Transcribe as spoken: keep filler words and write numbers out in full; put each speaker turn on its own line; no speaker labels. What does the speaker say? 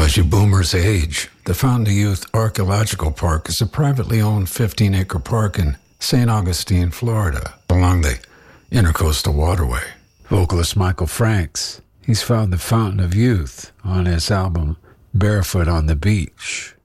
Now, as you boomers age, the Fountain of Youth Archaeological Park is a privately owned fifteen-acre park in Saint Augustine, Florida, along the Intercoastal Waterway. Vocalist Michael Franks, he's found the Fountain of Youth on his album Barefoot on the Beach.